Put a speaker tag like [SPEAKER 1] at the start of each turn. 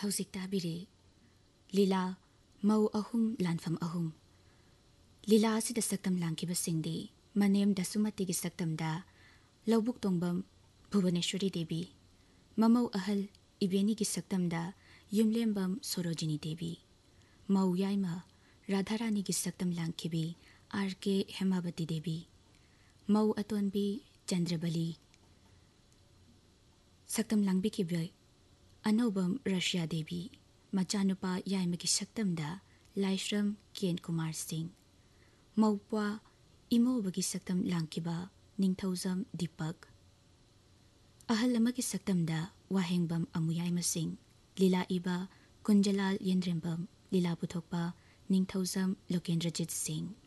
[SPEAKER 1] हौजिक ताबिरे लीला मौ अहुम लानफम अहुम लीला असिदा सक्तम लांखिबसिंगदी मनेम दसुमतिगी सक्तमदा लौबुक तोंबम भुवनेश्वरी देवी ममौ अहल इबेनीगी सक्तमदा युमलेम्बम सरोजिनी देवी मौ याइमा राधारानीगी सक्तम लांखिबी आर.के. हेमावती देवी मौ अतोनबी चंद्रबली सक्तम लांबिखिबय अनौबम रशिया देवी मचानुपा याइमगी सक्तमदा लाइश्रम केन कुमार सिंह मौपा इमोबगी सक्तम लांखिबा निंगथौजम दीपक अहल अमगी सक्तमदा वाहेंगबम अमुयाइमा सिंह लीला इबा कुंजलाल येंद्रेंबम लीला पुथोकपा निंगथौजम लोकेंद्रजीत सिंह